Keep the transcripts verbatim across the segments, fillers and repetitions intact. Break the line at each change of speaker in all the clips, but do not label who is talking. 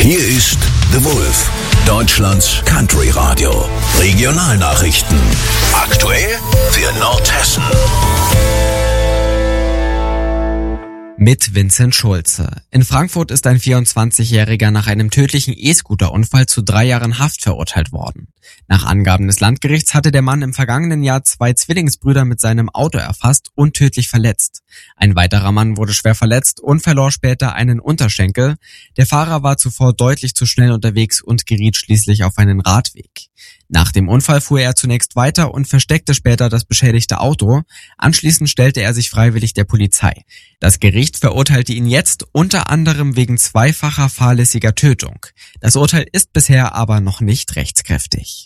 Hier ist The Wolf, Deutschlands Country Radio. Regionalnachrichten. Aktuell für Nordhessen.
Mit Vincent Schulze. In Frankfurt ist ein vierundzwanzigjähriger nach einem tödlichen E-Scooter-Unfall zu drei Jahren Haft verurteilt worden. Nach Angaben des Landgerichts hatte der Mann im vergangenen Jahr zwei Zwillingsbrüder mit seinem Auto erfasst und tödlich verletzt. Ein weiterer Mann wurde schwer verletzt und verlor später einen Unterschenkel. Der Fahrer war zuvor deutlich zu schnell unterwegs und geriet schließlich auf einen Radweg. Nach dem Unfall fuhr er zunächst weiter und versteckte später das beschädigte Auto. Anschließend stellte er sich freiwillig der Polizei. Das Gericht verurteilte ihn jetzt unter anderem wegen zweifacher fahrlässiger Tötung. Das Urteil ist bisher aber noch nicht rechtskräftig.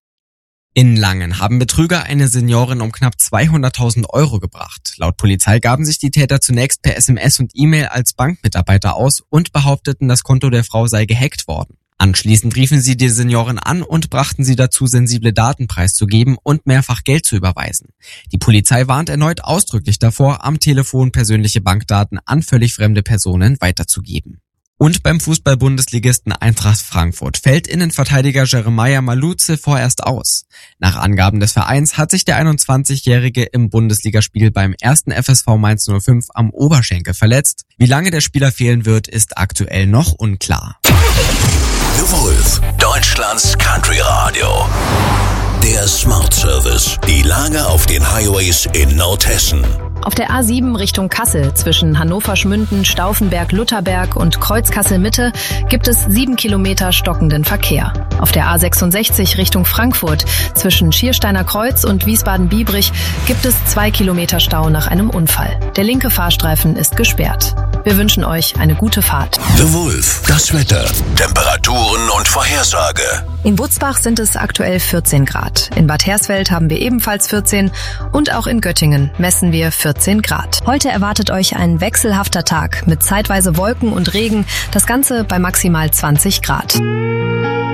In Langen haben Betrüger eine Seniorin um knapp zweihunderttausend Euro gebracht. Laut Polizei gaben sich die Täter zunächst per S M S und E-Mail als Bankmitarbeiter aus und behaupteten, das Konto der Frau sei gehackt worden. Anschließend riefen sie die Seniorin an und brachten sie dazu, sensible Daten preiszugeben und mehrfach Geld zu überweisen. Die Polizei warnt erneut ausdrücklich davor, am Telefon persönliche Bankdaten an völlig fremde Personen weiterzugeben. Und beim Fußball-Bundesligisten Eintracht Frankfurt fällt Innenverteidiger Jeremiah Maluze vorerst aus. Nach Angaben des Vereins hat sich der einundzwanzigjährige im Bundesligaspiel beim ersten F S V Mainz null fünf am Oberschenkel verletzt. Wie lange der Spieler fehlen wird, ist aktuell noch unklar.
The Wolf, Deutschlands Country Radio. Der Smart Service. Die Lage auf den Highways in Nordhessen.
Auf der A sieben Richtung Kassel zwischen Hannover-Schmünden, Stauffenberg-Lutherberg und Kreuz-Kassel-Mitte gibt es sieben Kilometer stockenden Verkehr. Auf der A sechsundsechzig Richtung Frankfurt zwischen Schiersteiner Kreuz und Wiesbaden-Biebrich gibt es zwei Kilometer Stau nach einem Unfall. Der linke Fahrstreifen ist gesperrt. Wir wünschen euch eine gute Fahrt.
The Wolf, das Wetter, Temperaturen und Vorhersage.
In Butzbach sind es aktuell vierzehn Grad. In Bad Hersfeld haben wir ebenfalls vierzehn und auch in Göttingen messen wir vierzehn Grad. Heute erwartet euch ein wechselhafter Tag mit zeitweise Wolken und Regen, das Ganze bei maximal zwanzig Grad.